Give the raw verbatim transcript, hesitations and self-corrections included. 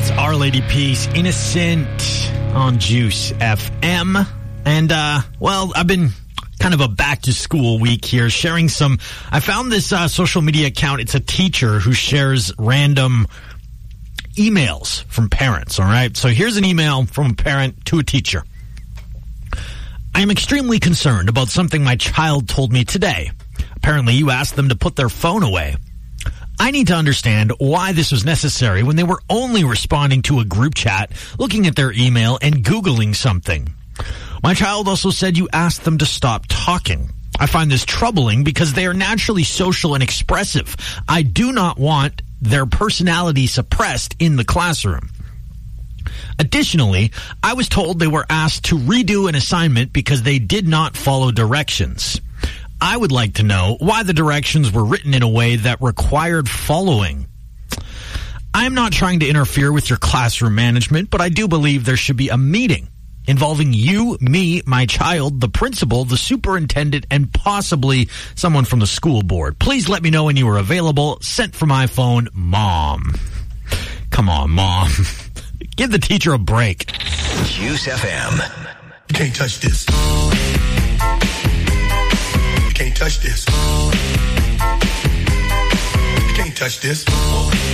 Our Lady Peace, Innocent on Juice F M. And, uh, well, I've been kind of a back-to-school week here, sharing some... I found this uh, social media account. It's a teacher who shares random emails from parents, all right? So here's an email from a parent to a teacher. I am extremely concerned about something my child told me today. Apparently, you asked them to put their phone away. I need to understand why this was necessary when they were only responding to a group chat, looking at their email, and Googling something. My child also said you asked them to stop talking. I find this troubling because they are naturally social and expressive. I do not want their personality suppressed in the classroom. Additionally, I was told they were asked to redo an assignment because they did not follow directions. I would like to know why the directions were written in a way that required following. I'm not trying to interfere with your classroom management, but I do believe there should be a meeting involving you, me, my child, the principal, the superintendent, and possibly someone from the school board. Please let me know when you are available. Sent from my phone, Mom. Come on, Mom. Give the teacher a break. Juice F M. You can't touch this. You can't touch this. You can't touch this.